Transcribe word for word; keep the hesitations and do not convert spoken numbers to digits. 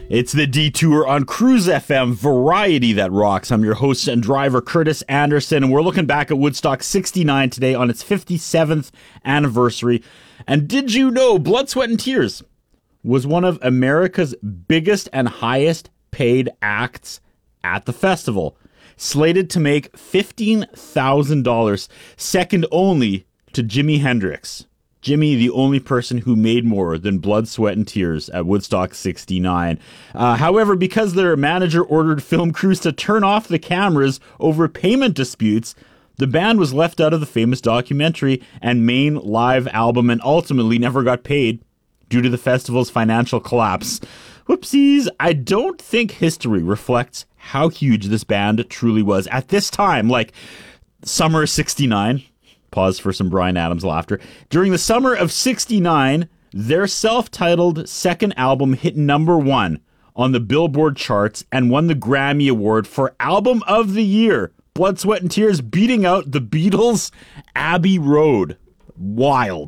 It's the Detour on Cruise F M, variety that rocks. I'm your host and driver, Curtis Anderson, and we're looking back at Woodstock sixty-nine today on its fifty-seventh anniversary. And did you know Blood, Sweat, and Tears was one of America's biggest and highest paid acts at the festival, slated to make fifteen thousand dollars, second only to Jimi Hendrix. Jimmy, the only person who made more than Blood, Sweat, and Tears at Woodstock sixty-nine. Uh, however, because their manager ordered film crews to turn off the cameras over payment disputes, the band was left out of the famous documentary and main live album and ultimately never got paid due to the festival's financial collapse. Whoopsies. I don't think history reflects how huge this band truly was at this time, like summer sixty-nine. Pause for some Bryan Adams laughter. During the summer of sixty-nine, their self-titled second album hit number one on the Billboard charts and won the Grammy Award for Album of the Year. Blood, Sweat, and Tears beating out the Beatles' Abbey Road. Wild.